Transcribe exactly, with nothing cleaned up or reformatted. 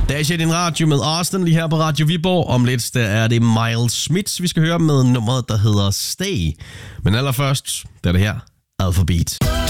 Dash i din radio med Austin lige her på Radio Viborg. Om lidt der er det Miles Smith, vi skal høre med nummeret, der hedder Stay. Men allerførst, der er det her Alphabet.